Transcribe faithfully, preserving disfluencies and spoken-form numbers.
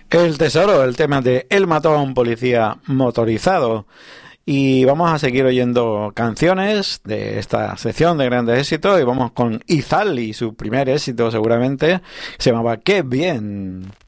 El tesoro, el tema de Él mató a un policía motorizado. Y vamos a seguir oyendo canciones de esta sección de grandes éxitos y vamos con Izal y su primer éxito seguramente, se llamaba Qué bien.